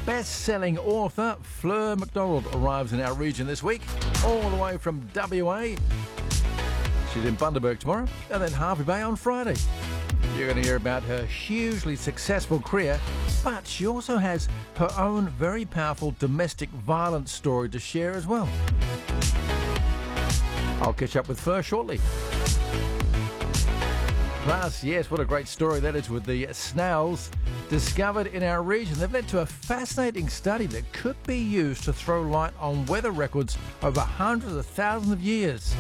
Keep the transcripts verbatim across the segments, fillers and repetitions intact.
best-selling author Fleur McDonald arrives in our region this week, all the way from W A. She's in Bundaberg tomorrow, and then Harvey Bay on Friday. You're going to hear about her hugely successful career, but she also has her own very powerful domestic violence story to share as well. I'll catch up with Fleur shortly. Plus, yes, what a great story that is with the snails discovered in our region. They've led to a fascinating study that could be used to throw light on weather records over hundreds of thousands of years.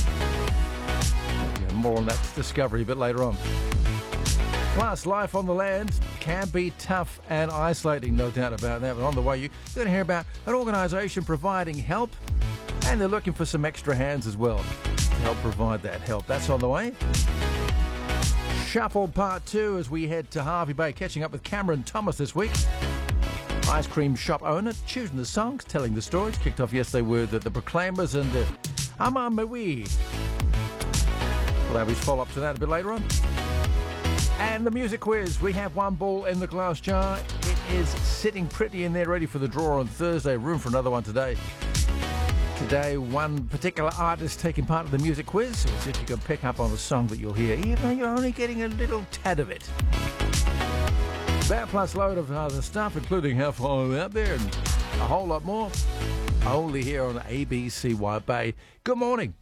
Yeah, more on that discovery a bit later on. Plus, life on the land can be tough and isolating, no doubt about that. But on the way, you're going to hear about an organisation providing help, and they're looking for some extra hands as well to help provide that help. That's on the way. Shuffle Part two as we head to Harvey Bay, catching up with Cameron Thomas this week. Ice cream shop owner, choosing the songs, telling the stories. Kicked off yesterday with the, the Proclaimers and uh, Ama Maui. We'll have his follow-up to that a bit later on. And the music quiz. We have one ball in the glass jar. It is sitting pretty in there, ready for the draw on Thursday. Room for another one today. Today, one particular artist taking part in the music quiz. So see if you can pick up on the song that you'll hear, even though you're only getting a little tad of it. That plus load of other stuff, including how far we're out there and a whole lot more, only here on A B C Y Bay. Good morning.